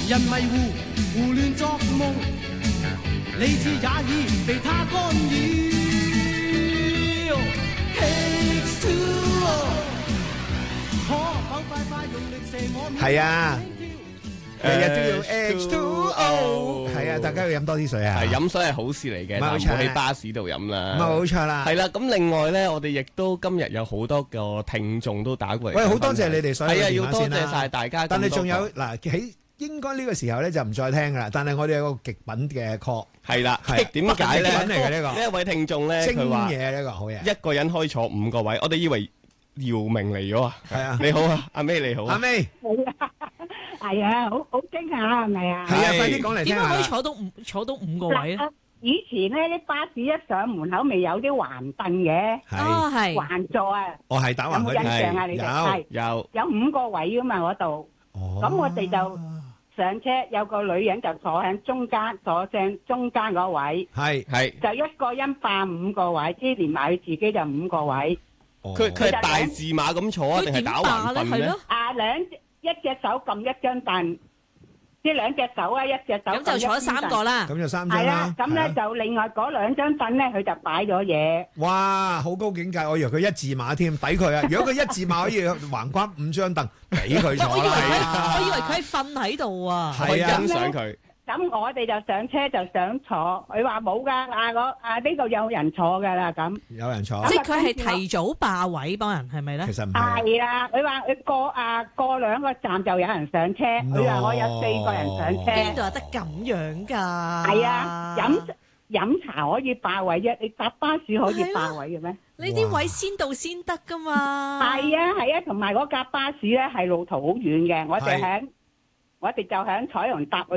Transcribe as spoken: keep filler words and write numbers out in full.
人迷糊胡亂作夢，理智也已被他干擾。Takes two， 可否快快用力射我面？ 係啊，日日都要 H two O。係啊，大家要飲多啲水啊。 係飲水係好事嚟嘅，但唔好喺巴士度飲啦。 冇錯啦。 係啦，咁另外咧，我哋亦都今日有好多個聽眾都打過嚟。 喂，好多謝你哋所有嘅電話先啦。 係啊，要多謝晒大家。 但係仲有嗱喺。應該呢個時候咧就唔再聽噶啦，但係我哋有個極品嘅 call， 係啦，係點解咧？ 極品嚟嘅呢個呢一位聽眾咧， 佢話精嘢呢個好嘢， 一個人可以坐五個位，我哋以為姚明嚟咗啊！ 係啊， 你好啊，阿 May 你好， 阿 May， 係啊，係啊，好好驚訝係咪啊？ 係啊，快啲講嚟聽下。 點解可以坐到五坐到五個位咧？ 以前咧啲巴士一上門口未有啲橫凳嘅， 哦係橫座啊， 我係打橫有冇印象啊？你哋係有有五個位噶嘛嗰度，咁我哋就。上車有個女人就坐喺中間，坐正中間嗰位， 係係就一個人霸五個位，即係連埋佢自己就五個位。 佢佢係大字馬咁坐啊，定係打橫凳咧？ 啊，兩一隻手撳一張凳，即係兩隻手啊，一隻手咁就坐三個啦。 咁就三張啦。 係啦，咁咧就另外嗰兩張凳咧，佢就擺咗嘢。 哇，好高境界！我以為佢一字馬添，抵佢啊！如果佢一字馬可以橫跨五張凳，俾佢坐啦。 我以為佢係瞓喺度啊， 可以欣賞佢。 咁我哋就上車就想坐，佢話冇噶，啊我啊呢度有人坐噶啦咁。 有人坐。 即係佢係提早霸位幫人係咪咧？ 其實唔係。 係啦，佢話佢過啊過兩個站就有人上車，佢話我有四個人上車。 邊度有得咁樣㗎？ 係啊，飲飲茶可以霸位啫，你搭巴士可以霸位嘅咩？ 呢啲位先到先得㗎嘛。 係啊係啊，同埋嗰架巴士咧係路途好遠嘅，我哋喺我哋就喺彩虹搭。